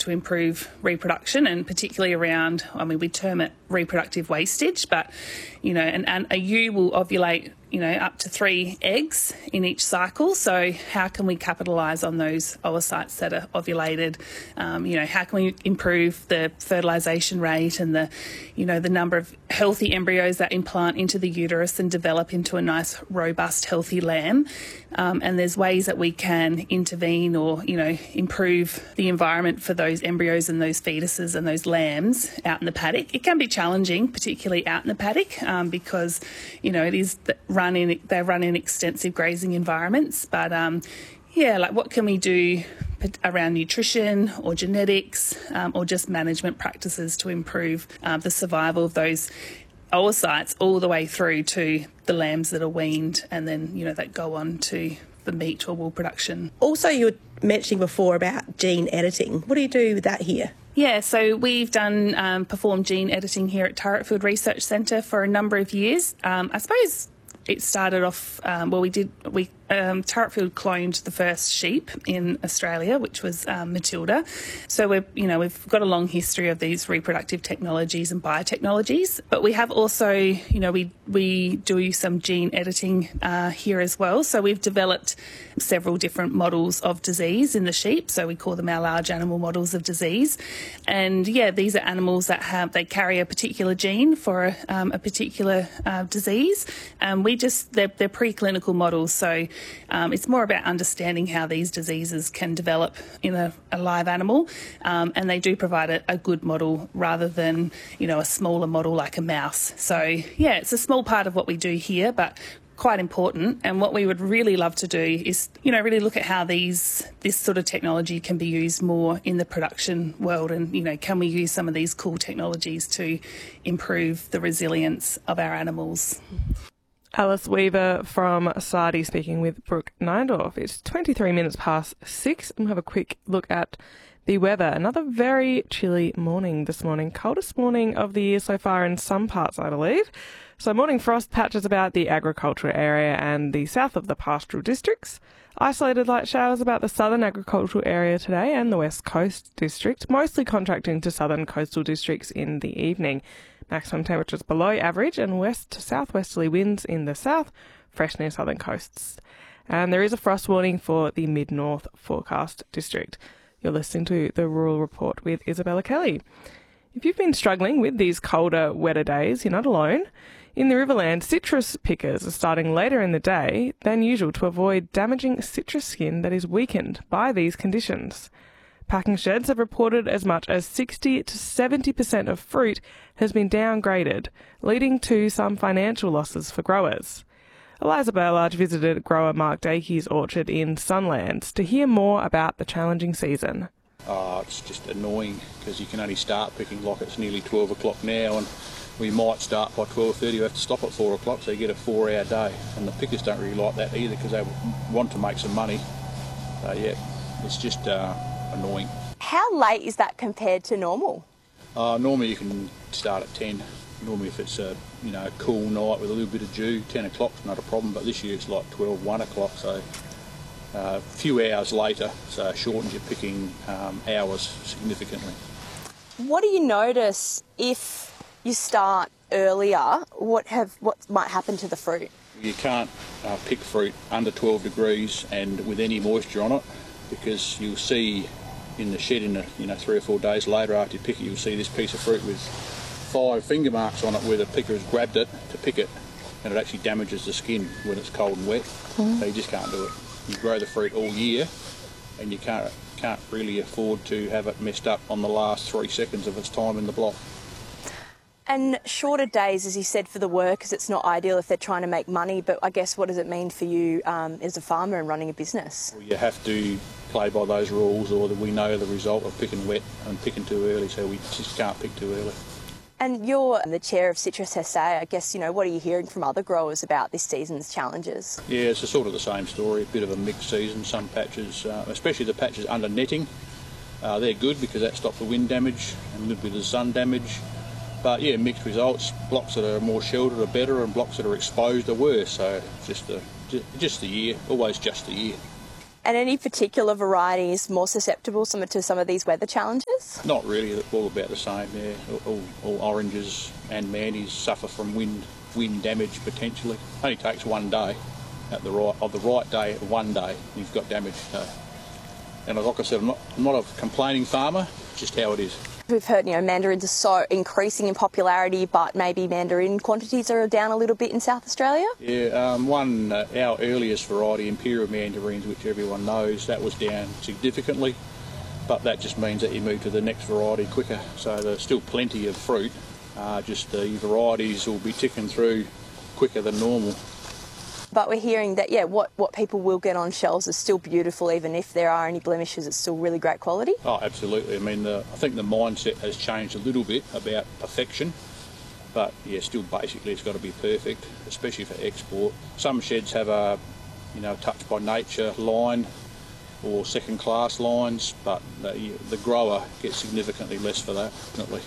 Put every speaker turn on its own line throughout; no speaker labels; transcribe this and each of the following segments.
to improve reproduction, and particularly around, we term it reproductive wastage, but, and a ewe will ovulate, up to 3 eggs in each cycle. So how can we capitalise on those oocytes that are ovulated? How can we improve the fertilisation rate and the number of healthy embryos that implant into the uterus and develop into a nice, robust, healthy lamb? And there's ways that we can intervene or, improve the environment for those embryos and those fetuses and those lambs out in the paddock. It can be challenging, particularly out in the paddock, because, they run in extensive grazing environments. But, what can we do around nutrition or genetics or just management practices to improve the survival of those oocytes all the way through to the lambs that are weaned and then, that go on to the meat or wool production.
Also, you were mentioning before about gene editing. What do you do with that here?
Yeah, so we've performed gene editing here at Turretfield Research Centre for a number of years. I suppose it started off, Turretfield cloned the first sheep in Australia, which was Matilda. So we've got a long history of these reproductive technologies and biotechnologies, but we have also, we do some gene editing here as well. So we've developed several different models of disease in the sheep. So we call them our large animal models of disease. And these are animals that they carry a particular gene for a particular disease. And they're preclinical models. So it's more about understanding how these diseases can develop in a live animal, and they do provide a good model rather than, a smaller model like a mouse. So, it's a small part of what we do here, but quite important. And what we would really love to do is, really look at how this sort of technology can be used more in the production world, and, can we use some of these cool technologies to improve the resilience of our animals.
Alice Weaver from SARDI speaking with Brooke Neindorf. It's 23 minutes past 6 and we'll have a quick look at the weather. Another very chilly morning this morning. Coldest morning of the year so far in some parts, I believe. So morning frost patches about the agricultural area and the south of the pastoral districts. Isolated light showers about the southern agricultural area today and the west coast district, mostly contracting to southern coastal districts in the evening. Maximum temperatures below average and west to southwesterly winds in the south, fresh near southern coasts. And there is a frost warning for the mid-north forecast district. You're listening to the Rural Report with Isabella Kelly. If you've been struggling with these colder, wetter days, you're not alone. In the Riverland, citrus pickers are starting later in the day than usual to avoid damaging citrus skin that is weakened by these conditions. Packing sheds have reported as much as 60 to 70% of fruit has been downgraded, leading to some financial losses for growers. Eliza Burlage visited grower Mark Dakey's orchard in Sunlands to hear more about the challenging season.
It's just annoying because you can only start picking like it's nearly 12 o'clock now, and we might start by 12:30, we have to stop at 4 o'clock, so you get a 4-hour day. And the pickers don't really like that either because they want to make some money. So it's just annoying.
How late is that compared to normal?
Normally you can start at 10. Normally if it's a cool night with a little bit of dew, 10 o'clock's not a problem, but this year it's like 12, 1 o'clock, so a few hours later, so it shortens your picking hours significantly.
What do you notice if you start earlier? What might happen to the fruit?
You can't pick fruit under 12 degrees and with any moisture on it, because you'll see in the shed in 3 or 4 days later after you pick it, you'll see this piece of fruit with 5 finger marks on it where the picker has grabbed it to pick it, and it actually damages the skin when it's cold and wet. So you just can't do it. You grow the fruit all year and you can't really afford to have it messed up on the last 3 seconds of its time in the block.
And shorter days, as you said, for the workers, it's not ideal if they're trying to make money, but I guess what does it mean for you as a farmer and running a business?
Well, you have to play by those rules, or we know the result of picking wet and picking too early, so we just can't pick too early.
And you're the chair of Citrus SA. I guess, what are you hearing from other growers about this season's challenges?
Yeah, it's sort of the same story, a bit of a mixed season. Some patches, especially the patches under netting, they're good because that stops the wind damage and a little bit of sun damage. But yeah, mixed results. Blocks that are more sheltered are better and blocks that are exposed are worse. So just the year, always just the year.
And any particular varieties more susceptible to some of these weather challenges?
Not really, they're all about the same, yeah. All oranges and Mandies suffer from wind damage potentially. Only takes one day, the right day, one day, you've got damage. And like I said, I'm not a complaining farmer, it's just how it is.
We've heard, mandarins are so increasing in popularity, but maybe mandarin quantities are down a little bit in South Australia?
Yeah, our earliest variety, Imperial Mandarins, which everyone knows, that was down significantly, but that just means that you move to the next variety quicker. So there's still plenty of fruit, just the varieties will be ticking through quicker than normal.
But we're hearing that, what people will get on shelves is still beautiful, even if there are any blemishes, it's still really great quality.
Oh, absolutely. I mean, I think the mindset has changed a little bit about perfection, but yeah, still basically it's got to be perfect, especially for export. Some sheds have a, touch by nature line or second class lines, but the grower gets significantly less for that, definitely.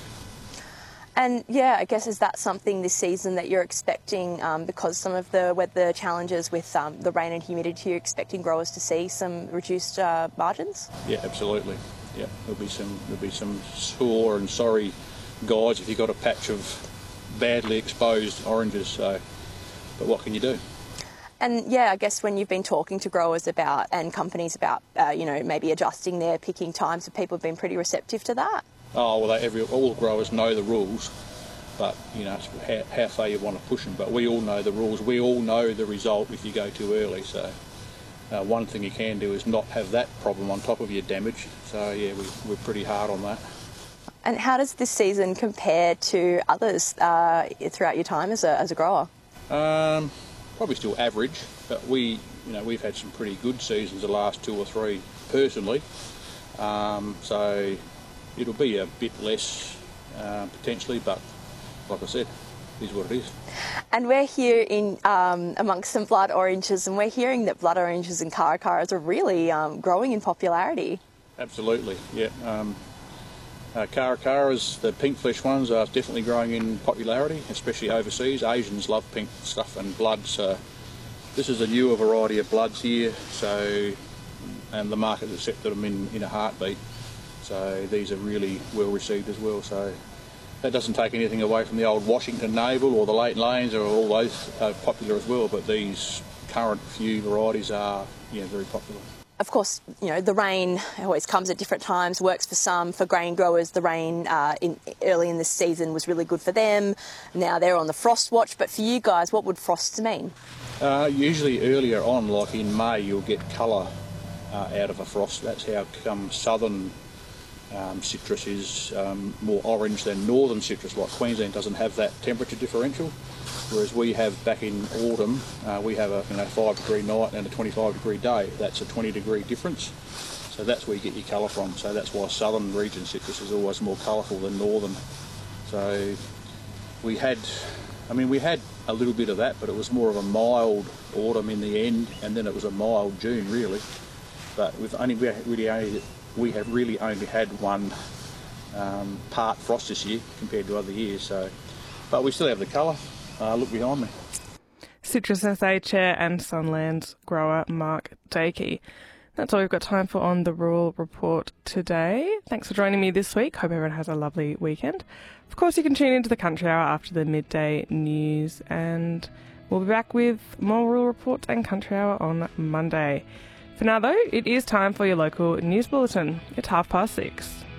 And I guess is that something this season that you're expecting, because some of the weather challenges with the rain and humidity, you're expecting growers to see some reduced margins?
Yeah, absolutely. Yeah, there'll be some sore and sorry guys if you've got a patch of badly exposed oranges. So, but what can you do?
And I guess when you've been talking to growers about and companies about, maybe adjusting their picking times, have people been pretty receptive to that?
Oh, well, all growers know the rules, but, it's how far you want to push them. But we all know the rules. We all know the result if you go too early. So one thing you can do is not have that problem on top of your damage. So, yeah, we're pretty hard on that.
And how does this season compare to others throughout your time as a grower?
Probably still average, but we've had some pretty good seasons the last 2 or 3 personally. So it'll be a bit less potentially, but like I said, it is what it is.
And we're here in amongst some blood oranges, and we're hearing that blood oranges and caracaras are really growing in popularity.
Absolutely, yeah. Caracaras, the pink flesh ones, are definitely growing in popularity, especially overseas. Asians love pink stuff and blood, so this is a newer variety of bloods here, and the market accepted them in a heartbeat. So these are really well received as well. So that doesn't take anything away from the old Washington Navel or the Leighton Lanes, or all those are popular as well. But these current few varieties are very popular.
Of course, the rain always comes at different times, works for some. For grain growers, the rain early in this season was really good for them. Now they're on the frost watch. But for you guys, what would frosts mean?
Usually earlier on, like in May, you'll get colour out of a frost. That's how come southern citrus is more orange than northern citrus. Like Queensland doesn't have that temperature differential, whereas we have back in autumn, we have a 5-degree night and a 25-degree day. That's a 20-degree difference. So that's where you get your colour from. So that's why southern region citrus is always more colourful than northern. So we had a little bit of that, but it was more of a mild autumn in the end, and then it was a mild June really. But we have really only had one part frost this year compared to other years. So, but we still have the colour. Look behind me.
Citrus SA Chair and Sunlands grower Mark Dakey. That's all we've got time for on the Rural Report today. Thanks for joining me this week. Hope everyone has a lovely weekend. Of course, you can tune into the Country Hour after the midday news, and we'll be back with more Rural Report and Country Hour on Monday. For now, though, it is time for your local news bulletin at 6:30.